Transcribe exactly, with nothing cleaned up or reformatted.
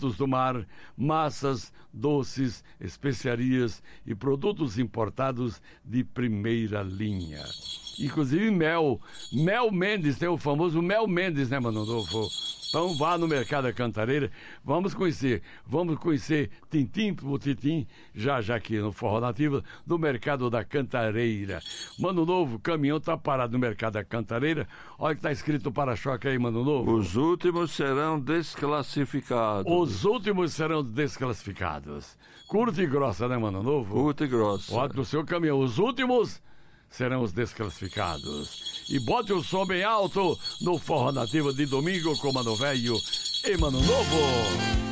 frutos do mar, massas, doces, especiarias e produtos importados de primeira linha. Inclusive mel. Mel Mendes, tem o famoso Mel Mendes, né, Mano Novo? Então vá no Mercado da Cantareira, vamos conhecer, vamos conhecer tintim por tintim, já já aqui no Forró Nativa, do Mercado da Cantareira. Mano Novo, o caminhão tá parado no Mercado da Cantareira, olha que tá escrito para-choque aí, Mano Novo. Os últimos serão desclassificados. Os últimos serão desclassificados. Curta e grossa, né, Mano Novo? Curta e grossa. Olha do seu caminhão, os últimos serão os desclassificados. E bote o som bem alto no Forró Nativa de domingo com Mano Velho e Mano Novo.